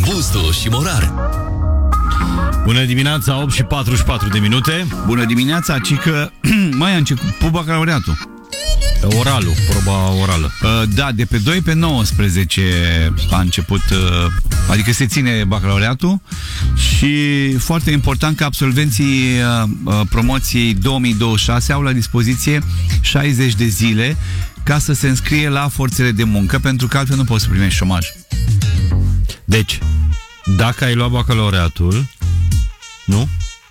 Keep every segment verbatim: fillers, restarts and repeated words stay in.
Gusto și Morar. Bună dimineața, opt și patruzeci și patru de minute. Bună dimineața, cică. Mai a început bacalaureatul. Oralul, proba orală. Uh, da, de pe doi pe nouăsprezece a început, uh, adică se ține bacalaureatul și foarte important că absolvenții uh, promoției două mii douăzeci și șase au la dispoziție șaizeci de zile ca să se înscrie la forțele de muncă, pentru că altfel nu poți să primești șomaj. Deci, dacă ai luat bacalaureatul, nu?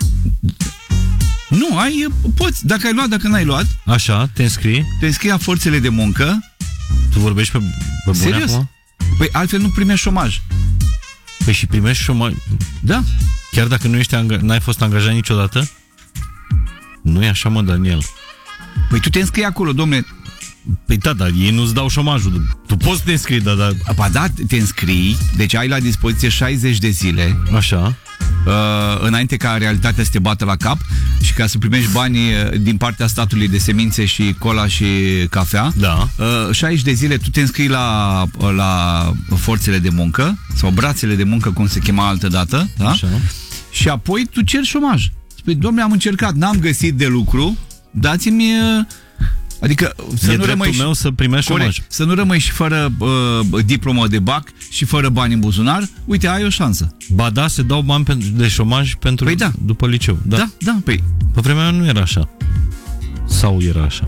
Nu, ai, poți, dacă ai luat, dacă n-ai luat, așa, te înscrii, te înscrii la forțele de muncă. Tu vorbești pe, pe bune serios? Acum? Păi altfel nu primești șomaj. Păi și primești șomaj? Da. Chiar dacă nu ești anga- n-ai fost angajat niciodată? Nu e așa, mă, Daniel. Păi tu te înscrii acolo, domne. Păi da, dar ei nu-ți dau șomajul. Tu poți să te înscrii, dar... dar... Ba da, te înscrii, deci ai la dispoziție șaizeci de zile. Așa. Uh, înainte ca realitatea să te bată la cap și ca să primești banii din partea statului de semințe și cola și cafea. Da. Uh, șaizeci de zile tu te înscrii la, la forțele de muncă sau brațele de muncă, cum se chema altă dată, da? Așa. Și apoi tu ceri șomaj. Spui, dom'le, am încercat, n-am găsit de lucru, dați-mi... Adică să e nu rămâi meu să primești șomaj. Să nu rămâi și fără uh, diplomă de bac și fără bani în buzunar. Uite, ai o șansă. Ba da, se dau bani de șomaj pentru păi da. după liceu. Da, da, da păi. Pe vremea mea nu era așa. Sau era așa.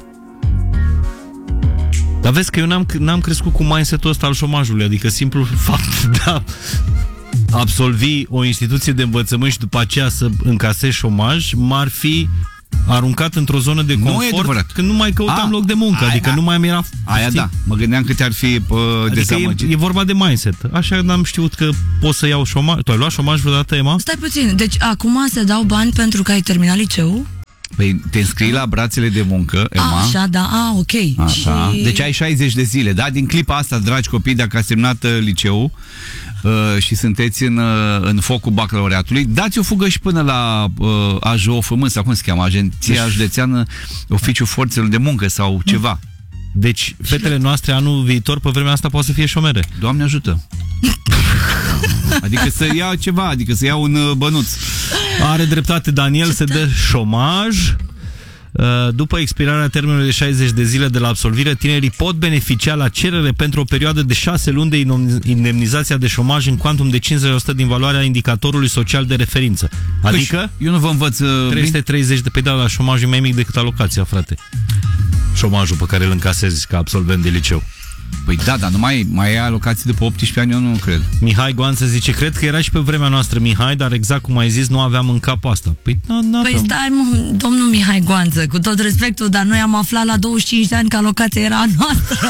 Dar vezi că eu n-am, n-am crescut cu mindset-ul ăsta al șomajului. Adică simplul fapt de a absolvi o instituție de învățământ și după aceea să încasezi șomaj m-ar fi aruncat într-o zonă de confort când nu mai căutam a, loc de muncă, aia, adică nu mai mi era... Aia știi? Da, mă gândeam că te-ar fi uh, adică dezamăgit. E, e vorba de mindset. Așa n-am știut că pot să iau șomaj. Tu ai luat șomaj vreodată, Emma? Stai puțin, deci acum se dau bani pentru că ai terminat liceul? Păi te înscrii la brațele de muncă, Emma. A, așa, da, a, ok. Așa. Și... Deci ai șaizeci de zile, da? Din clipa asta, dragi copii, dacă ați terminat uh, liceul uh, și sunteți în, uh, în focul bacalaureatului, dați o fugă și până la uh, A J O F M, sau cum se cheamă, Agenția Județeană Oficiul Forțelor de Muncă sau ceva. Deci, fetele noastre anul viitor, pe vremea asta, poate să fie șomere. Doamne ajută! Adică să ia ceva, adică să ia un uh, bănuț. Are dreptate Daniel, se dă șomaj. După expirarea termenului de șaizeci de zile de la absolvire, tinerii pot beneficia la cerere pentru o perioadă de șase luni de indemnizația de șomaj în cuantum de cincizeci la sută din valoarea indicatorului social de referință. Adică păi, eu nu vă învăț uh, trei sute treizeci de pe da, la șomajul mai mic decât alocația, frate. Șomajul pe care îl încasezi ca absolvent de liceu. Păi da, dar nu mai, mai ai alocații după optsprezece ani, eu nu cred. Mihai Goanță zice, cred că era și pe vremea noastră, Mihai, dar exact cum ai zis, nu aveam în cap asta. Păi, păi stai, mă, domnul Mihai Goanță, cu tot respectul, dar noi am aflat la douăzeci și cinci de ani că alocația era a noastră.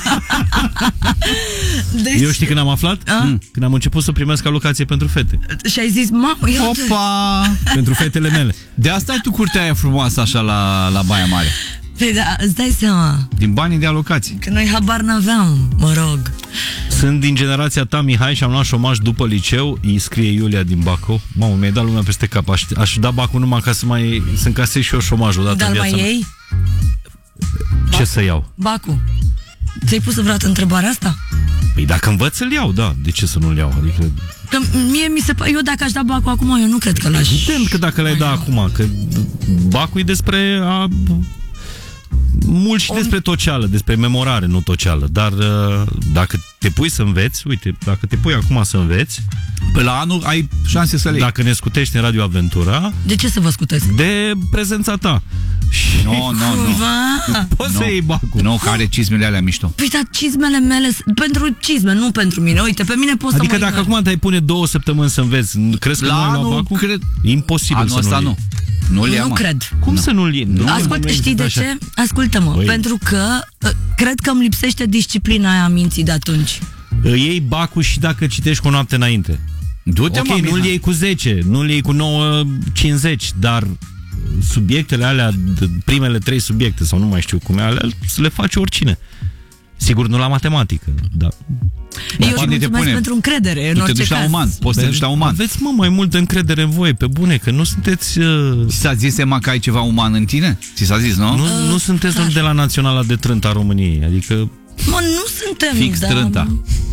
Deci... Eu știi când am aflat? A? Când am început să primesc alocație pentru fete. Și ai zis, mamă, opa! Pentru fetele mele. De asta ai tu curtea aia frumoasă așa la, la Baia Mare. Păi da, îți dai seama. Din banii de alocații. Că noi habar n-aveam, mă rog. Sunt din generația ta, Mihai, și am luat șomaj după liceu. Îi scrie Iulia din Bacău. Mamă, mi-ai dat lumea peste cap. Aș, aș da bacul numai ca să mai să încasez și eu șomajul odată. Dar în viața mai mea. iei? Ce Bacu. să iau? Bacul. Ți-ai pus vreodată întrebarea asta? Păi dacă învăț să-l iau, da. De ce să nu-l iau? Adică... Că mie mi se... Eu dacă aș da bacul acum, eu nu cred că l-aș... Evident că dacă l-ai da acum, că bacul e despre a... mult și despre toceală, despre memorare, nu toceală. Dar dacă te pui să înveți, uite, dacă te pui acum să înveți, pe la anul ai șanse să le iei. Dacă ne scutești în Radio Aventura... De ce să vă scutesc? De prezența ta. Nu, nu, nu. Poți să iei bacul. Nu, că are cizmele alea mișto. Păi da, cizmele mele pentru cizme, nu pentru mine. Uite, pe mine poți adică să mă dacă acum te-ai pune două săptămâni să înveți, crezi că la nu ai luat bacul? Cred... Imposibil anul să nu nu. Nu, nu, nu cred. Cum nu. Să nu-l iei? Nu, Ascult, știi de ce? Ascultă-mă, Oi. pentru că cred că îmi lipsește disciplina aia a minții de atunci. Iei bacul și dacă citești cu o noapte înainte. Du-te, ok, nu-l iei cu zece, nu-l iei cu nouă cincizeci, dar subiectele alea, primele trei subiecte, sau nu mai știu cum e alea, să le faci oricine. Sigur, nu la matematică, dar... Eu îți mulțumesc pentru încredere, în tu orice te duci caz. la uman, poți să te duci la uman. Aveți, mă, mai multă încredere în voi, pe bune, că nu sunteți... Uh... Ți s-a zis, Emma, că ai ceva uman în tine? Ți s-a zis, nu? Nu, uh, nu sunteți clar. De la Naționala de Trânta a României, adică... Mă, nu suntem, fix da... Trânta.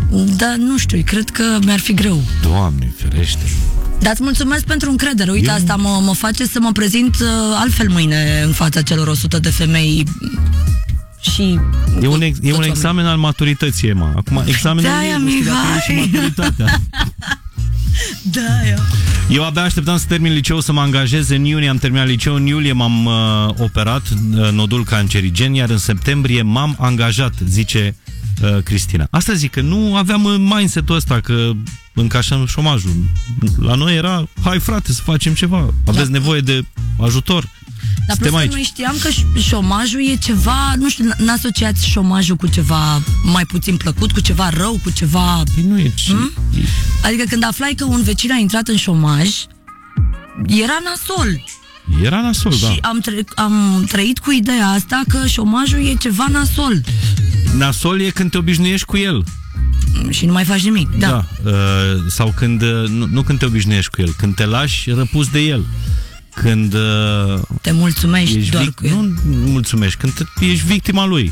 Dar nu știu, cred că mi-ar fi greu. Doamne, ferește. Dar îți mulțumesc pentru încredere. Uite, Eu... asta mă, mă face să mă prezint uh, altfel mâine în fața celor o sută de femei și... E un, ex, e un examen al maturității, Emma. Acum, examenul Da, e Mihai. și maturitatea. Da, eu. Eu abia așteptam să termin liceul, să mă angajez. În iunie am terminat liceul, în iulie m-am uh, operat, uh, nodul cancerigen, iar în septembrie m-am angajat, zice uh, Cristina. Asta zic, că nu aveam mindset-ul ăsta, că încașăm șomajul. La noi era, hai frate, să facem ceva. Aveți Da. nevoie de ajutor. Dar Suntem plus că aici. noi știam că ș- șomajul e ceva, nu știu, n-asociați șomajul cu ceva mai puțin plăcut, cu ceva rău, cu ceva... Păi nu e... Hmm? Adică când aflai că un vecin a intrat în șomaj, era nasol. Era nasol, da. Și am, tre- am trăit cu ideea asta că șomajul e ceva nasol. Nasol e când te obișnuiești cu el. Și nu mai faci nimic. Da. Da. Uh, sau când, uh, nu, nu când te obișnuiești cu el, când te lași răpus de el. Când uh, Te mulțumești ești doar vic- cu el. Nu mulțumești, când te, ești victima lui.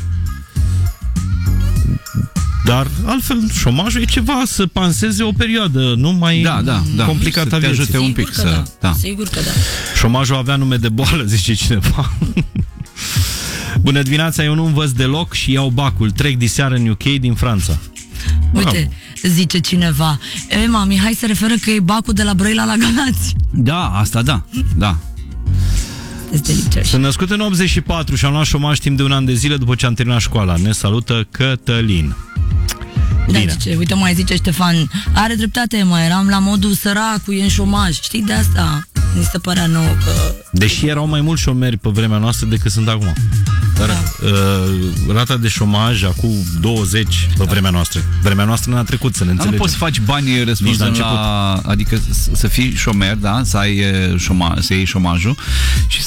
Dar altfel, șomajul e ceva să panseze o perioadă, nu mai Da, da, da. complicată Să te vieții. ajute un pic Sigur că să... da. Da. Sigur că da. Șomajul avea nume de boală, zice cineva. Bună dimineața, eu nu învăț deloc și iau bacul. Trec diseară în U K din Franța. Uite, zice cineva, Emma, Mihai se referă că e bacul de la Brăila la Galați. Da, asta da. Da. Este delicioși. Sunt născut în optzeci și patru și am luat șomaj timp de un an de zile după ce am terminat școala. Ne salută Cătălin. Da, Bine. zice, uite, mai zice Ștefan, are dreptate, mă, eram la modul săracul, e în șomaj. Știi de asta? Mi se părea nouă că... Deși erau mai mulți șomeri pe vremea noastră decât sunt acum. Dar Da. uh, rata de șomaj acum douăzeci pe vremea noastră. Vremea noastră n-a trecut, să ne Dar nu înțelegem. poți să faci bani Nici răspunzând la la... Adică să- să fii șomer, da? Să ai șoma, să iei șomajul și